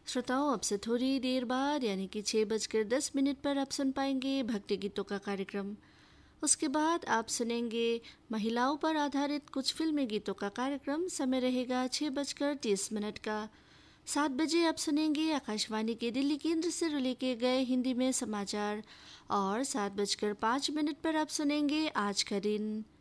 श्रोताओं, अब से थोड़ी देर बाद यानी कि 6:10 पर आप सुन पाएंगे भक्ति गीतों का कार्यक्रम। उसके बाद आप सुनेंगे महिलाओं पर आधारित कुछ फिल्मी गीतों का कार्यक्रम। समय रहेगा 6:30 का। 7 बजे आप सुनेंगे आकाशवाणी के दिल्ली केंद्र से रिले किए गए हिंदी में समाचार। और 7:05 पर आप सुनेंगे आज का दिन।